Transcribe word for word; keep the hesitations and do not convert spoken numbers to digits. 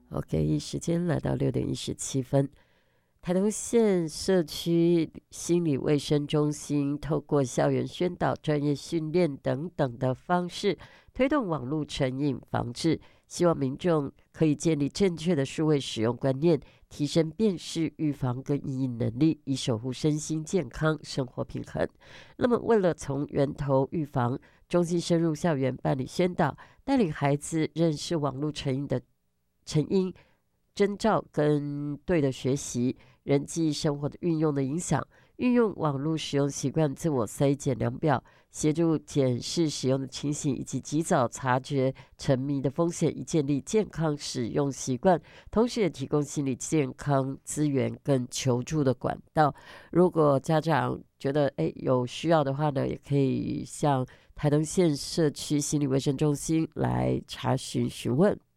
OK，时间来到六点一十七分。台东县社区心理卫生中心透过校园宣导、专业训练等等的方式，推动网络成瘾防治，希望民众可以建立正确的数位使用观念，提升辨识、预防跟因应能力，以守护身心健康、生活平衡。那么，为了从源头预防，中心深入校园办理宣导，带领孩子认识网络成瘾的成因、征兆跟对的学习、人际生活的运用的影响，运用网络使用习惯自我筛检量表，协助检视使用的情形，以及及早察觉沉迷的风险，以建立健康使用习惯。同时也提供心理健康资源跟求助的管道。如果家长觉得诶有需要的话呢，也可以向台东县社区心理卫生中心来查询询问。